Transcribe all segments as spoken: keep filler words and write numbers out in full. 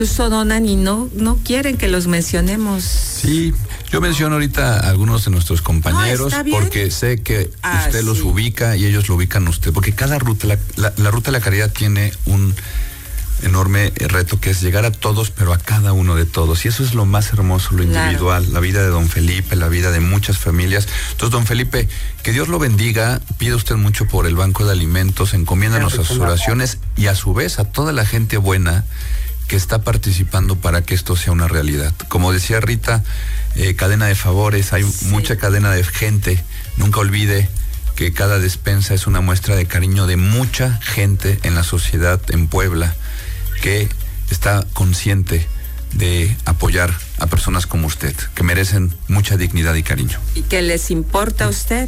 incluso donan y no, no quieren que los mencionemos. Sí, yo menciono ahorita a algunos de nuestros compañeros no, porque sé que ah, usted sí. los ubica y ellos lo ubican a usted, porque cada ruta, la, la, la ruta de la caridad tiene un enorme reto que es llegar a todos, pero a cada uno de todos, y eso es lo más hermoso, lo individual, claro. La vida de don Felipe, la vida de muchas familias. Entonces, don Felipe, que Dios lo bendiga, pida usted mucho por el Banco de Alimentos, encomiéndanos a sus oraciones y a su vez a toda la gente buena que está participando para que esto sea una realidad. Como decía Rita, eh, cadena de favores, hay sí. mucha cadena de gente, nunca olvide que cada despensa es una muestra de cariño de mucha gente en la sociedad en Puebla, que está consciente de apoyar a personas como usted, que merecen mucha dignidad y cariño. ¿Y que les importa a usted?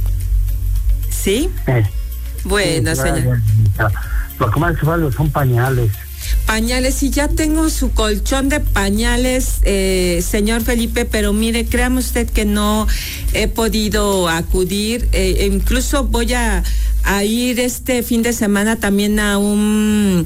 ¿Sí? Sí. Bueno, sí, señor. Lo que más vale son pañales. Pañales, y ya tengo su colchón de pañales, eh, señor Felipe, pero mire, créame usted que no he podido acudir, eh, incluso voy a, a ir este fin de semana también a un...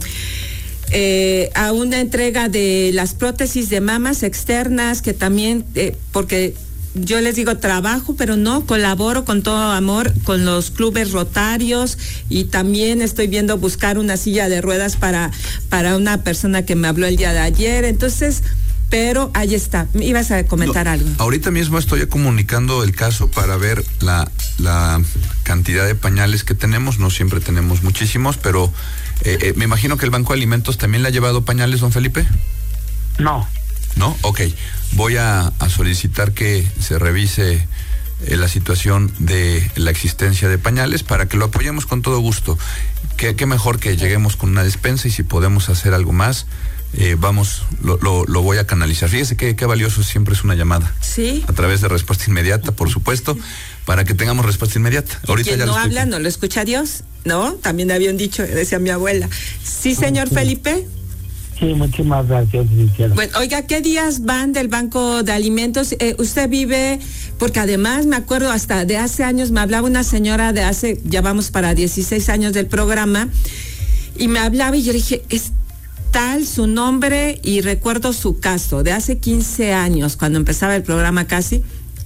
Eh, a una entrega de las prótesis de mamas externas, que también, eh, porque yo les digo trabajo, pero no, colaboro con todo amor con los clubes rotarios, y también estoy viendo buscar una silla de ruedas para, para una persona que me habló el día de ayer, entonces... Pero ahí está, ibas a comentar no, algo. Ahorita mismo estoy comunicando el caso para ver la, la cantidad de pañales que tenemos. No siempre tenemos muchísimos, pero eh, eh, me imagino que el Banco de Alimentos también le ha llevado pañales, don Felipe. No. ¿No? Ok. Voy a, a solicitar que se revise eh, la situación de la existencia de pañales para que lo apoyemos con todo gusto. Qué, qué mejor que lleguemos con una despensa, y si podemos hacer algo más, Eh, vamos, lo, lo, lo voy a canalizar. Fíjese que, qué valioso siempre es una llamada. Sí. A través de respuesta inmediata, por supuesto, para que tengamos respuesta inmediata. Ahorita ya no habla, no lo escucha Dios, ¿no? También habían dicho, decía mi abuela. Sí, señor sí. Felipe. Sí, muchísimas gracias. Bueno, oiga, ¿qué días van del Banco de Alimentos? Eh, usted vive, porque además me acuerdo hasta de hace años, me hablaba una señora de hace, ya vamos para dieciséis años del programa, y me hablaba y yo le dije, es tal su nombre, y recuerdo su caso de hace quince años cuando empezaba el programa casi,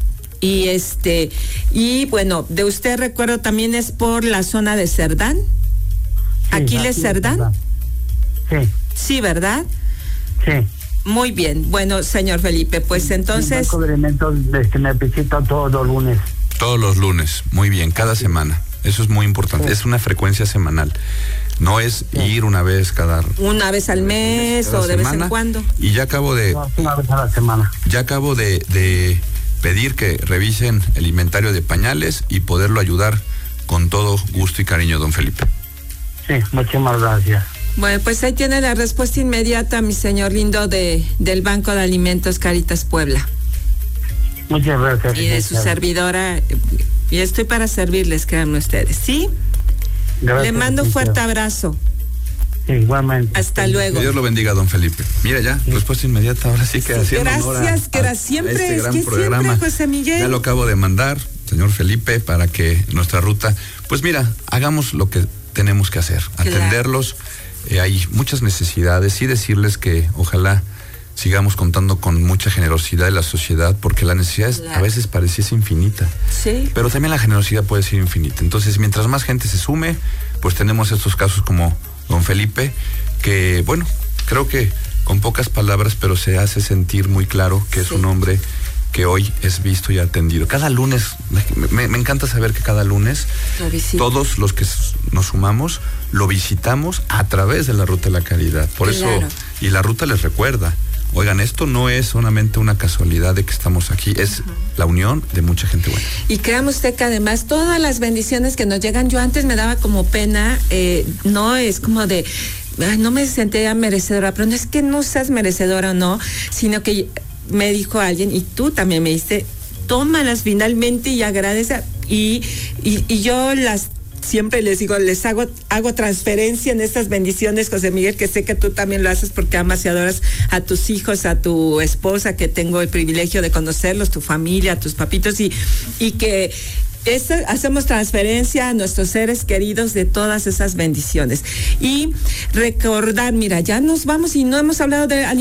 y este y bueno, de usted recuerdo también es por la zona de Cerdán. Sí, Aquiles Cerdán. Sí. Sí, ¿verdad? Sí. Muy bien. Bueno, señor Felipe, pues entonces el Banco de Alimentos este, me visita todos los lunes. Todos los lunes, muy bien, cada sí. semana. Eso es muy importante, sí. Es una frecuencia semanal. No es sí. ir una vez cada... Una vez al mes o de semana, vez en cuando. Y ya acabo de... No, una vez a la semana. Ya acabo de, de pedir que revisen el inventario de pañales y poderlo ayudar con todo gusto y cariño, don Felipe. Sí, muchísimas gracias. Bueno, pues ahí tiene la respuesta inmediata, mi señor lindo, de del Banco de Alimentos Caritas Puebla. Muchas gracias. Y de su servidora, y estoy para servirles, créanme ustedes, ¿sí? Gracias, le mando un fuerte abrazo. Sí, igualmente. Hasta luego. Que Dios lo bendiga, don Felipe. Mira ya, sí. respuesta inmediata, ahora sí que sí, haciendo honor a, gracias, que era siempre, a este gran es que programa. Siempre, José Miguel. Ya lo acabo de mandar, señor Felipe, para que nuestra ruta, pues mira, hagamos lo que tenemos que hacer, claro. atenderlos. Eh, hay muchas necesidades, y decirles que ojalá sigamos contando con mucha generosidad de la sociedad, porque la necesidad es, claro. a veces pareciese infinita. Sí. Pero también la generosidad puede ser infinita. Entonces, mientras más gente se sume, pues tenemos estos casos como don Felipe, que, bueno, creo que con pocas palabras, pero se hace sentir muy claro que sí. es un hombre que hoy es visto y atendido. Cada lunes, me, me encanta saber que cada lunes todos los que nos sumamos lo visitamos a través de la Ruta de la Caridad. Por claro. eso, y la ruta les recuerda, oigan, esto no es solamente una casualidad de que estamos aquí, es uh-huh. la unión de mucha gente buena. Y créame usted que además todas las bendiciones que nos llegan, yo antes me daba como pena, eh, no es como de, ay, no me sentía merecedora, pero no es que no seas merecedora o no, sino que me dijo alguien, y tú también me dijiste, tómalas finalmente y agradece, y, y, y yo las siempre les digo, les hago hago transferencia en estas bendiciones, José Miguel, que sé que tú también lo haces porque amas y adoras a tus hijos, a tu esposa, que tengo el privilegio de conocerlos, tu familia, a tus papitos, y, y que Esto, hacemos transferencia a nuestros seres queridos de todas esas bendiciones. Y recordar, mira, ya nos vamos y no hemos hablado de